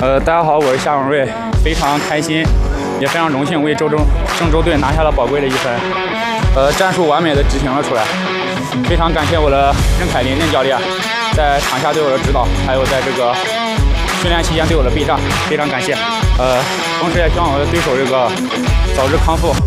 大家好，我是夏永瑞，非常开心，也非常荣幸为郑州队拿下了宝贵的1分。战术完美的执行了出来，非常感谢我的任凯林任教练在场下对我的指导，还有在这个训练期间对我的备战，非常感谢。同时也希望我的对手这个早日康复。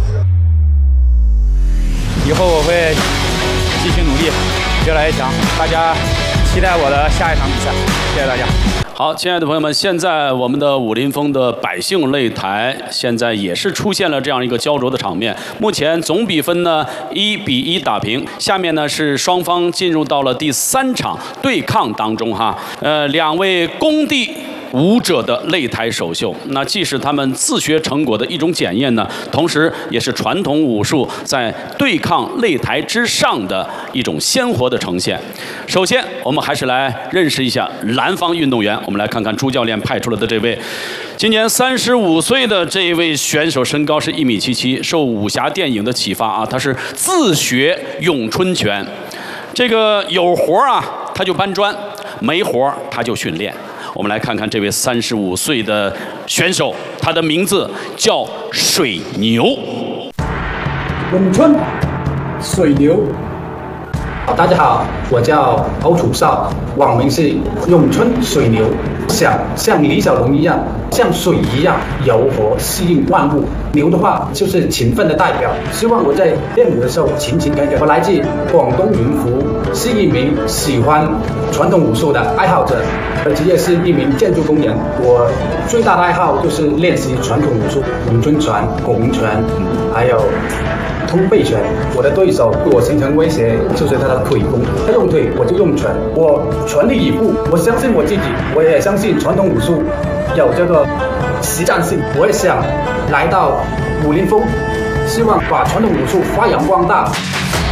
以后我会继续努力，越来越强。大家期待我的下一场比赛，谢谢大家。 好，亲爱的朋友们，现在我们的武林风的百姓擂台现在也是出现了这样一个焦灼的场面。目前总比分呢1-1打平。下面呢是双方进入到了第3场对抗当中哈。两位工地武者的擂台首秀，那既是他们自学成果的一种检验呢，同时也是传统武术在对抗擂台之上的一种鲜活的呈现。首先，我们还是来认识一下蓝方运动员。我们来看看朱教练派出了的这位，今年35岁的这一位选手，身高是1.77米，受武侠电影的启发啊，他是自学咏春拳。这个有活啊，他就搬砖；没活他就训练。我们来看看这位35岁的选手，他的名字叫水牛。 咏春，水牛。大家好，我叫欧楚少，网名是咏春水牛。想像李小龙一样，像水一样柔和适应万物。牛的话就是勤奋的代表。希望我在练武的时候勤勤恳恳。我来自广东云浮，是一名喜欢传统武术的爱好者。我的职业是一名建筑工人。我最大的爱好就是练习传统武术，咏春拳、拱拳，还有通背拳。我的对手对我形成威胁就是他的腿功，他用腿我就用拳，我全力以赴。我相信我自己，我也相信传统武术有这个实战性。我也想来到武林风，希望把传统武术发扬光大。